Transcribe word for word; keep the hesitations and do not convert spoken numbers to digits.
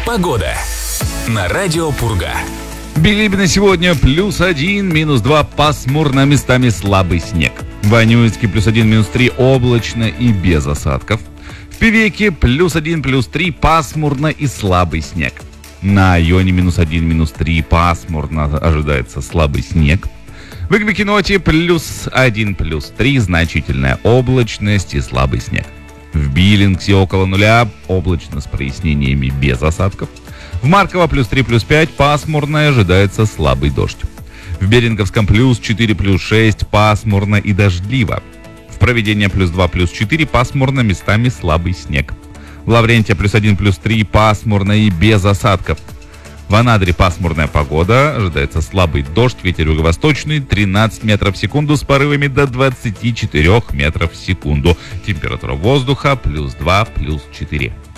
Погода на радио Пурга. Билибино сегодня плюс один, минус два, пасмурно, местами слабый снег. В Анюйске плюс один, минус три, облачно и без осадков. В Певеке плюс один, плюс три, пасмурно и слабый снег. На Айоне минус один, минус три, пасмурно, ожидается слабый снег. В Игвикиноте плюс один, плюс три, значительная облачность и слабый снег. В Биллингсе около нуля, облачно с прояснениями без осадков. В Марково плюс три, плюс пять, пасмурно, ожидается слабый дождь. В Беринговском плюс четыре, плюс шесть, пасмурно и дождливо. В Провидении плюс два, плюс четыре, пасмурно, местами слабый снег. В Лаврентии плюс один, плюс три, пасмурно и без осадков. В Анадыре пасмурная погода, ожидается слабый дождь, ветер юго-восточный, тринадцать метров в секунду с порывами до двадцати четырёх метров в секунду. Температура воздуха плюс два, плюс четыре.